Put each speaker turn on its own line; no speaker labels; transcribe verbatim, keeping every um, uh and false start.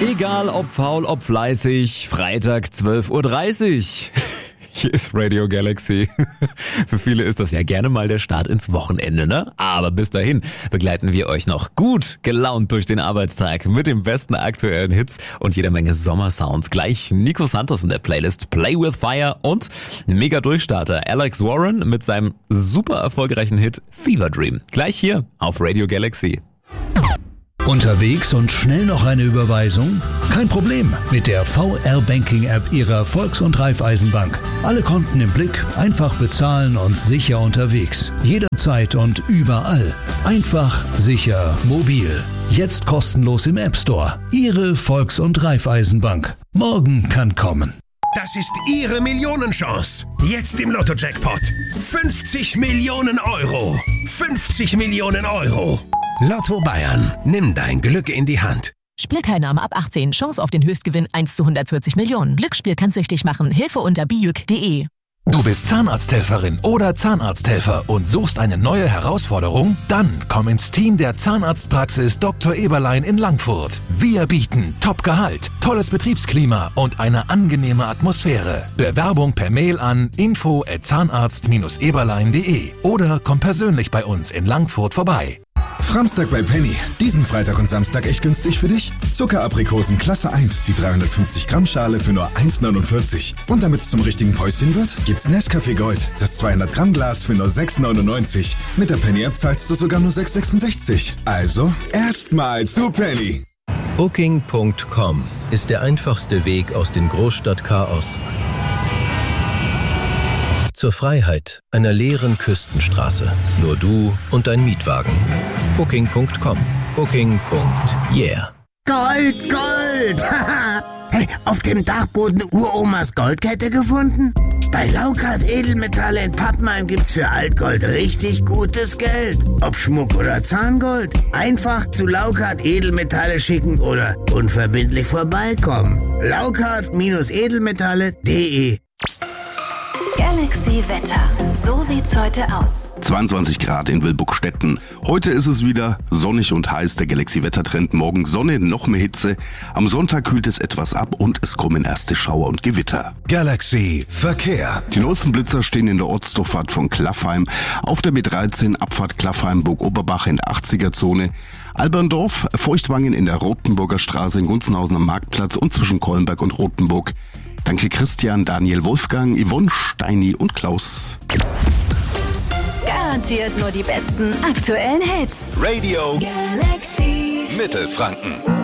Egal ob faul, ob fleißig, Freitag zwölf Uhr dreißig. Hier ist Radio Galaxy. Für viele ist das ja gerne mal der Start ins Wochenende, ne? Aber bis dahin begleiten wir euch noch gut gelaunt durch den Arbeitstag mit den besten aktuellen Hits und jeder Menge Sommersounds. Gleich Nico Santos in der Playlist Play with Fire und mega Durchstarter Alex Warren mit seinem super erfolgreichen Hit Fever Dream. Gleich hier auf Radio Galaxy.
Unterwegs und schnell noch eine Überweisung? Kein Problem mit der V R-Banking-App Ihrer Volks- und Raiffeisenbank. Alle Konten im Blick, einfach bezahlen und sicher unterwegs. Jederzeit und überall. Einfach, sicher, mobil. Jetzt kostenlos im App Store. Ihre Volks- und Raiffeisenbank. Morgen kann kommen.
Das ist Ihre Millionenchance. Jetzt im Lotto-Jackpot. fünfzig Millionen Euro. fünfzig Millionen Euro. Lotto Bayern. Nimm dein Glück in die Hand.
Spielteilnahme ab achtzehn. Chance auf den Höchstgewinn eins zu hundertvierzig Millionen. Glücksspiel kann süchtig machen. Hilfe unter bijuk punkt de.
Du bist Zahnarzthelferin oder Zahnarzthelfer und suchst eine neue Herausforderung? Dann komm ins Team der Zahnarztpraxis Doktor Eberlein in Langfurt. Wir bieten Top-Gehalt, tolles Betriebsklima und eine angenehme Atmosphäre. Bewerbung per Mail an info at zahnarzt Bindestrich eberlein punkt de oder komm persönlich bei uns in Langfurt vorbei.
Framstag bei Penny. Diesen Freitag und Samstag echt günstig für dich. Zuckeraprikosen Klasse eins, die dreihundertfünfzig Gramm Schale für nur eins neunundvierzig. Und damit es zum richtigen Päuschen wird, gibt's Nescafé Gold, das zweihundert Gramm Glas für nur sechs neunundneunzig. Mit der Penny-App zahlst du sogar nur sechs sechsundsechzig. Also, erstmal zu Penny.
Booking Punkt com ist der einfachste Weg aus dem Großstadtchaos zur Freiheit einer leeren Küstenstraße. Nur du und dein Mietwagen. Booking Punkt com. Booking. Yeah.
Gold, Gold! Hey, auf dem Dachboden Uromas Goldkette gefunden? Bei Laukart Edelmetalle in Pappenheim gibt's für Altgold richtig gutes Geld. Ob Schmuck oder Zahngold. Einfach zu Laukart Edelmetalle schicken oder unverbindlich vorbeikommen. Laukart Edelmetalle punkt de.
Galaxy Wetter. So sieht's heute aus.
zweiundzwanzig Grad in Wilbuckstetten. Heute ist es wieder sonnig und heiß, der Galaxy-Wettertrend. Morgen Sonne, noch mehr Hitze. Am Sonntag kühlt es etwas ab und es kommen erste Schauer und Gewitter.
Galaxy Verkehr.
Die neuesten Blitzer stehen in der Ortsdurchfahrt von Klaffheim, auf der B dreizehn Abfahrt Klaffheim-Burg-Oberbach in der achtziger-Zone, Alberndorf, Feuchtwangen in der Rotenburger Straße, in Gunzenhausen am Marktplatz und zwischen Kollenberg und Rotenburg. Danke Christian, Daniel, Wolfgang, Yvonne, Steini und Klaus.
Garantiert nur die besten aktuellen Hits.
Radio
Galaxy
Mittelfranken.